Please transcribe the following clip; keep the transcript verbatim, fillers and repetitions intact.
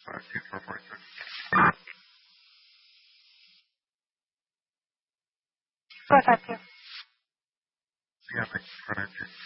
five two four four six. four five two. Yeah, thanks for an answer.